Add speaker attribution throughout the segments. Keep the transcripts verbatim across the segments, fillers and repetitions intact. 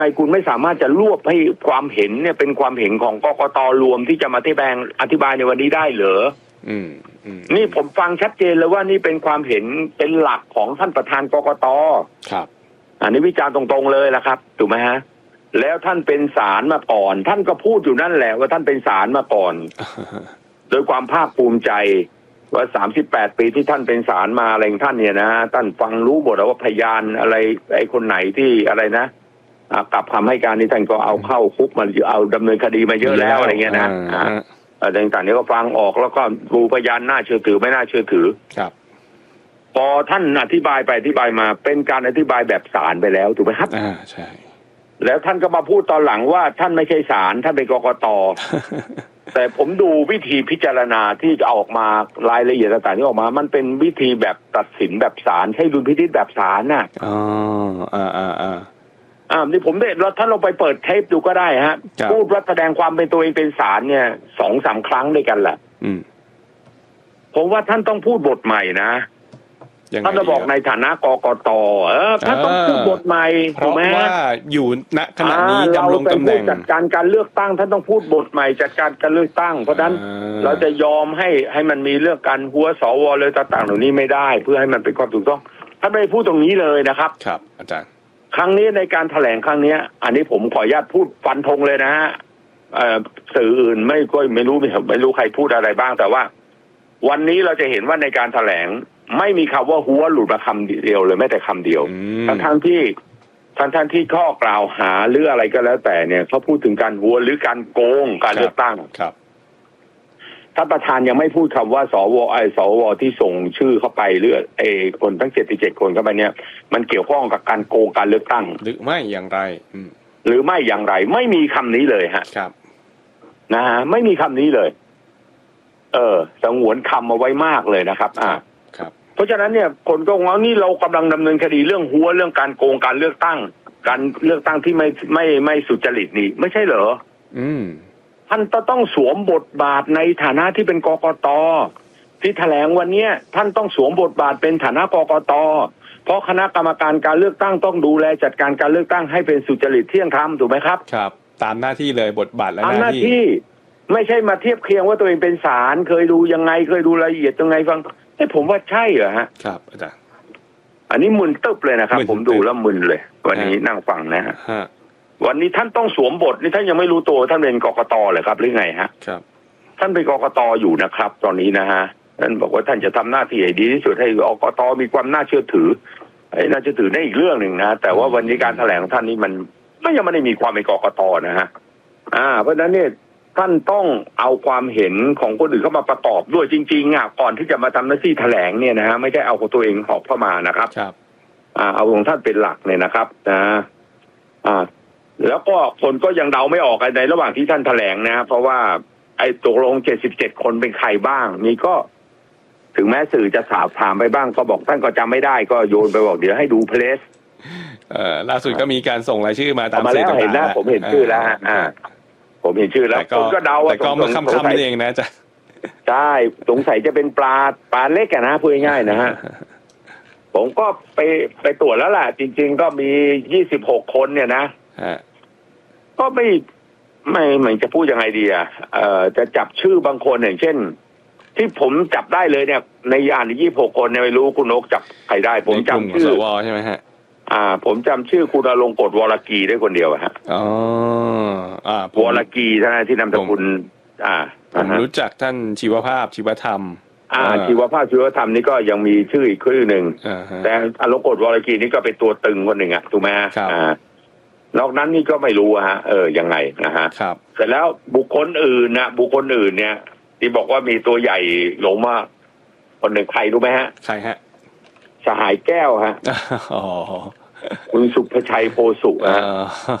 Speaker 1: ไงคุณไม่สามารถจะรวบให้ความเห็นเนี่ยเป็นความเห็นของกกต.รวมที่จะมาที่แบงอธิบายในวันนี้ได้เหรออืมอืมนี่ผมฟังชัดเจนเลยว่านี่เป็นความเห็นเป็นหลักของท่านประธานกกต.ครับอันนี้วิจารณ์ตรงๆเลยละครับถูกไหมฮะแล้วท่านเป็นศาลมาก่อนท่านก็พูดอยู่นั่นแหละว่าท่านเป็นศาลมาก่อน โดยความภาคภูมิใจว่าสามสิบแปดปีที่ท่านเป็นศาลมาอะไรของท่านเนี่ยนะท่านฟังรู้หมดว่าพยานอะไรไอ้คนไหนที่อะไรนะกลับคำให้การนี้ท่านก็เอาเข้าคุกมาเอาดำเนินคดีมาเยอะแล้วอะไรเงี้ยนะอะไรต่างๆนี้ก็ฟังออกแล้วก็ดูพยานน่าเชื่อถือไม่น่าเชื่อถือครับพอท่านอธิบายไปอธิบายมาเป็นการอธิบายแบบศาลไปแล้วถูกไหมครับอ่าใช่แล้วท่านก็มาพูดตอนหลังว่าท่านไม่ใช่ศาลท่านเป็นกกต. แต่ผมดูวิธีพิจารณาที่จะออกมารายละเอียดต่างๆที่ออกมามันเป็นวิธีแบบตัดสินแบบศาลใช้ดุลพินิจแบบศาลน่ะอ๋ออ่าอ่าอ่าอ่านี่ผมได้แล้วท่านลองไปเปิดเทปดูก็ได้ฮะพูดว่าแสดงความเป็นตัวเองเป็นศาลเนี่ยสองสามครั้งด้วยกันแหละอืมผมว่าท่านต้องพูดบทใหม่นะท่านจะบอกในฐานะกกต.เออท่านต้องพูดบทใหม่ถูกไหมว่าอยู่ณขณะนี้ดำรงตำแหน่งจัดการการเลือกตั้งท่านต้องพูดบทใหม่จัดการการเลือกตั้งเพราะฉะนั้นเราจะยอมให้ให้มันมีเรื่องการหัวสวเลยต่างๆเหล่านี้ไม่ได้เพื่อให้มันเป็นความถูกต้องท่านไม่พูดตรงนี้เลยนะครับครับอาจารย์ครั้งนี้ในการแถลงครั้งนี้อันนี้ผมขออนุญาตพูดฟันธงเลยนะฮะสื่ออื่นไม่ก็ไม่รู้ไม่รู้ใครพูดอะไรบ้างแต่ว่าวันนี้เราจะเห็นว่าในการแถลงไม่มีคำว่าหัวหลุดมาคำเดียวเลยแม้แต่คำเดียวทั้งทั้งที่ทั้งทั้งที่ข้อกล่าวหาหรืออะไรก็แล้วแต่เนี่ยเขาพูดถึงการหัวหรือการโกงการเลือกตั้งครับท่านประธานยังไม่พูดคำว่าสวไอสวที่ส่งชื่อเข้าไปหรือไอคนทั้งเจ็ดสิบเจ็ดคนเข้าไปเนี่ยมันเกี่ยวข้องกับการโกงการเลือกตั้งหรือไม่อย่างไรหรือไม่อย่างไรไม่มีคำนี้เลยฮะครับนะฮะไม่มีคำนี้เลยเออสงวนคำเอาไว้มากเลยนะครับอ่าเพราะฉะนั้นเนี่ยคนก็งงนี่เรากำลังดำเนินคดีเรื่องหัวเรื่องการโกงการเลือกตั้งการเลือกตั้งที่ไม่ไม่ไม่สุจริตนี่ไม่ใช่เหรออืมท่านต้องสวมบทบาทในฐานะที่เป็นกกต.ที่แถลงวันนี้ท่านต้องสวมบทบาทเป็นฐานะกกต.เพราะคณะกรรมการการเลือกตั้งต้องดูแลจัดการการเลือกตั้งให้เป็นสุจริตเที่ยงธรรมถูกไหมครับครับตามหน้าที่เลยบทบาทและหน้าที่ไม่ใช่มาเทียบเคียงว่าตัวเองเป็นศาลเคยดูยังไงเคยดูรายละเอียดยังไงฟังให้ผมว่าใช่เหรอฮะครับอาจารย์อันนี้มึนตึ๊บเลยนะครับผมดูแล้วมึนเลยวันนี้นั่งฟังนะฮะวันนี้ท่านต้องสวมบทนี่ท่านยังไม่รู้ตัวท่านเป็นกกต.เลยครับหรือไงฮะครับท่านเป็นกกต.อยู่นะครับ ตอนนี้นะฮะท่านบอกว่าท่านจะทำหน้าที่ให้ดีที่สุดให้กกต.มีความน่าเชื่อถือไอ้น่าเชื่อถือได้อีกเรื่องหนึ่งนะแต่ว่าวันนี้การแถลงของท่านนี้มันไม่ยังไม่ได้มีความเป็นกกต.นะฮะอ่าเพราะฉะนั้นเนี่ยท่านต้องเอาความเห็นของคนอื่นเข้ามาประกอบด้วยจริงๆอ่ะก่อนที่จะมาทำหน้าที่แถลงเนี่ยนะฮะไม่ได้เอาของตัวเองหอบเข้ามานะครับครับอ่าเอาของท่านเป็นหลักเนี่ยนะครับนะอ่าแล้วก็คนก็ยังเดาไม่ออกในระหว่างที่ท่านแถลงนะเพราะว่าไอ้ตกลงเจ็ดสิบเจ็ดคนเป็นใครบ้างนี่ก็ถึงแม้สื่อจะสอบถามไปบ้างก็บอกท่านก็จำไม่ได้ก็โยนไปบอกเดี๋ยวให้ดูเพลสเอ่อล่าสุดก็มีการส่งรายชื่อมาตามสื่อต่างๆเห็นแล้วผมเห็นชื่อแล้วอ่าผมเห็นชื่อแล้วคนก็เดาว่าแต่ก็มาค่ำๆนี่เองนะจ๊ะใช่สงสัยจะเป็นปลาปลาเล็กอะนะพูดง่ายๆนะฮะผมก็ไปไปตรวจแล้วล่ะจริงๆก็มียี่สิบหกคนเนี่ยนะก็ไม่ไม่เหมือนจะพูดยังไงดีอ่ะเอ่อจะจับชื่อบางคนอย่างเช่นที่ผมจับได้เลยเนี่ยในอ่านยี่สิบหกคนเนี่ยไม่รู้คุณนกจับใครได้ผมจำชื่อวใช่ไหมฮะอ่าผมจำชื่อคุณอลงกฎวรกีได้คนเดียวฮะอ๋ออ่าวรกีท่านที่นามสกุลอ่าผมรู้จักท่านชีวภาพชีวธรรมอ่าชีวภาพชีวธรรมนี่ก็ยังมีชื่ออีกชื่อหนึ่งแต่อลงกฎวรกีนี่ก็เป็นตัวตึงคนหนึ่งอ่ะถูกไหมฮะอ่านอกนั้นนี่ก็ไม่รู้ฮะเออยังไงนะฮะครับเสร็จแล้วบุคคลอื่นนะบุคคลอื่นเนี่ยที่บอกว่ามีตัวใหญ่หลงมาคนหนึ่งใครรู้ไหมฮะใครฮะสหายแก้วฮะอ๋อคุณสุภชัยโพสุฮะ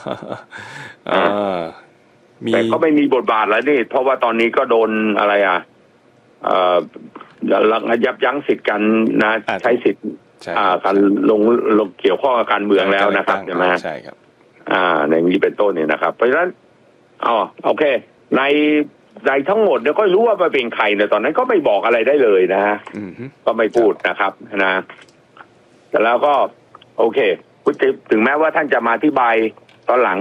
Speaker 1: แต่ก็ไม่มีบทบาทแล้วนี่เพราะว่าตอนนี้ก็โดนอะไรอ่ะเอ่อยับยั้งสิทธิ์กันนะใช้สิทธิ์อ่าการลงลงเกี่ยวข้องกับการเมืองแล้วนะครับใช่ไหมใช่ครับอ่าในนี้เป็นต้นเนี่ยนะครับเพราะฉะนั้นอ๋อโอเคในในทั้งหมดเนี่ยก็รู้ว่าไปเป็นใครเนี่ยตอนนั้นก็ไม่บอกอะไรได้เลยนะฮะก็ไม่พูดนะครับนะแต่แล้วก็โอเคถึงแม้ว่าท่านจะมาอธิบายตอนหลัง